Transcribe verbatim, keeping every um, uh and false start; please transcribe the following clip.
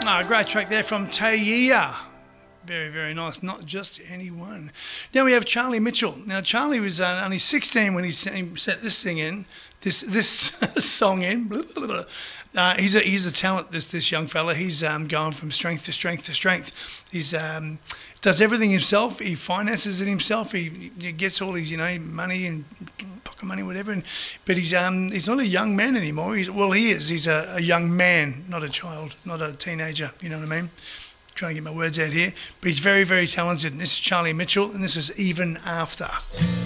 Ah, great track there from Taya. Very, very nice. Not just anyone. Now we have Charlie Mitchell. Now Charlie was uh, only sixteen when he set this thing in, this this song in. Blah, blah, blah. Uh, he's a he's a talent. This this young fella. He's um, going from strength to strength to strength. He's um, does everything himself. He finances it himself. He, he gets all his you know money and pocket money, whatever. And, but he's um he's not a young man anymore. He's well he is. He's a, a young man, not a child, not a teenager. You know what I mean? Trying to get my words out here. But he's very very talented. And this is Charlie Mitchell, and this was Even After.